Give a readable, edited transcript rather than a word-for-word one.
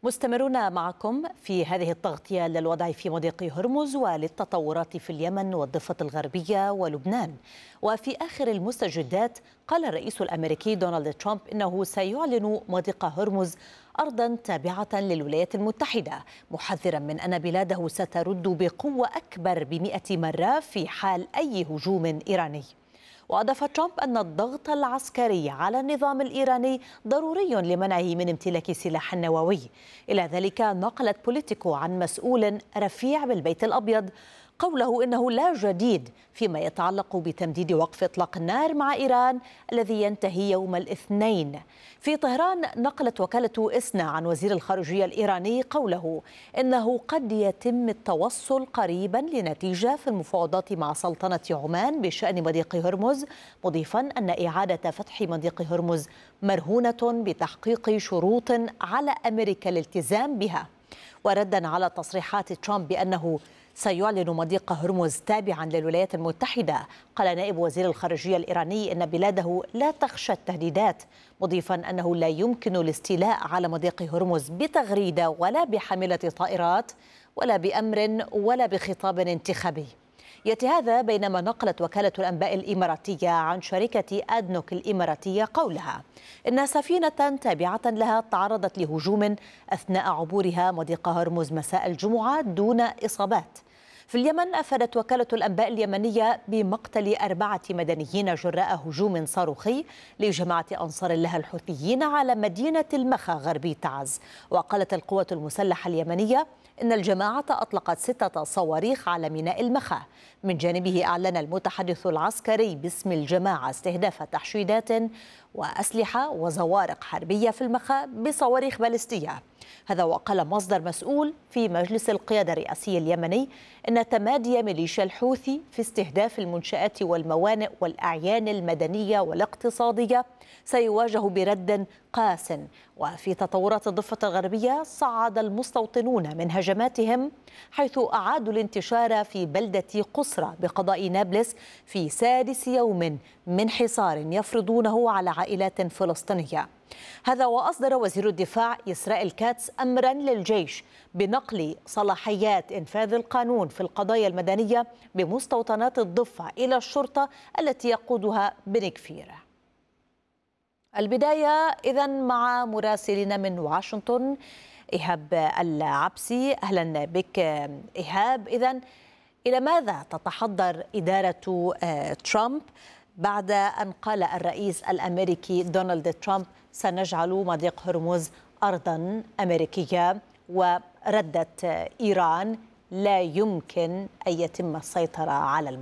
مستمرون معكم في هذه التغطية للوضع في مضيق هرمز وللتطورات في اليمن والضفة الغربية ولبنان. وفي آخر المستجدات قال الرئيس الأمريكي دونالد ترامب إنه سيعلن مضيق هرمز أرضا تابعة للولايات المتحدة، محذرا من أن بلاده سترد بقوة أكبر ب100 مرة في حال أي هجوم إيراني. وأضاف ترامب أن الضغط العسكري على النظام الإيراني ضروري لمنعه من امتلاك سلاح نووي. إلى ذلك نقلت بوليتيكو عن مسؤول رفيع بالبيت الأبيض قوله إنه لا جديد فيما يتعلق بتمديد وقف إطلاق النار مع إيران الذي ينتهي يوم الاثنين. في طهران نقلت وكالة إسنا عن وزير الخارجية الإيراني قوله إنه قد يتم التوصل قريبا لنتيجة في المفاوضات مع سلطنة عمان بشأن مضيق هرمز، مضيفا أن إعادة فتح مضيق هرمز مرهونة بتحقيق شروط على أمريكا الالتزام بها. وردا على تصريحات ترامب بأنه سيعلن مضيق هرمز تابعا للولايات المتحدة، قال نائب وزير الخارجية الإيراني إن بلاده لا تخشى التهديدات، مضيفا أنه لا يمكن الاستيلاء على مضيق هرمز بتغريدة ولا بحاملة طائرات ولا بأمر ولا بخطاب انتخابي. يأتي هذا بينما نقلت وكالة الأنباء الإماراتية عن شركة أدنوك الإماراتية قولها إن سفينة تابعة لها تعرضت لهجوم أثناء عبورها مضيق هرمز مساء الجمعة دون إصابات. في اليمن أفادت وكالة الأنباء اليمنية بمقتل 4 مدنيين جراء هجوم صاروخي لجماعة أنصار الله الحوثيين على مدينة المخا غربي تعز. وقالت القوات المسلحة اليمنية إن الجماعة أطلقت 6 صواريخ على ميناء المخا. من جانبه أعلن المتحدث العسكري باسم الجماعة استهداف تحشيدات وأسلحة وزوارق حربية في المخا بصواريخ باليستية. هذا وقال مصدر مسؤول في مجلس القيادة الرئاسي اليمني إن تمادي ميليشيا الحوثي في استهداف المنشآت والموانئ والأعيان المدنية والاقتصادية سيواجه برد قاس. وفي تطورات الضفة الغربية صعد المستوطنون من هجماتهم حيث أعادوا الانتشار في بلدة قصرى بقضاء نابلس في 6 يوم من حصار يفرضونه على عائلات فلسطينية. هذا وأصدر وزير الدفاع إسرائيل كاتس أمرا للجيش بنقل صلاحيات إنفاذ القانون في القضايا المدنية بمستوطنات الضفة إلى الشرطة التي يقودها بن كفير. البداية إذن مع مراسلنا من واشنطن إيهاب العبسي. أهلا بك إيهاب. إذن إلى ماذا تتحضر إدارة ترامب بعد أن قال الرئيس الأمريكي دونالد ترامب سنجعل مضيق هرمز أرضا أمريكية، وردت إيران لا يمكن أن يتم السيطرة على المضيق؟